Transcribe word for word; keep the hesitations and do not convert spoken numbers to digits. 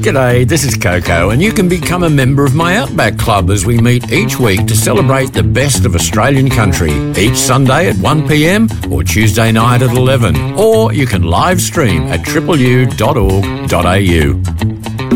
G'day, this is Coco, and you can become a member of my Outback Club as we meet each week to celebrate the best of Australian country, each Sunday at one p m or Tuesday night at eleven. Or you can live stream at triple u dot org dot a u.